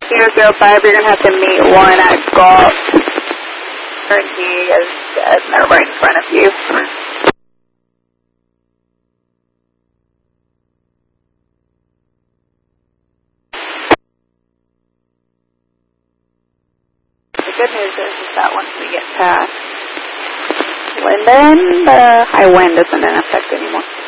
005, you're going to have to meet one at Golf. And he is dead, and they're right in front of you. The good news is that once we get past Linden, the high wind isn't in effect anymore.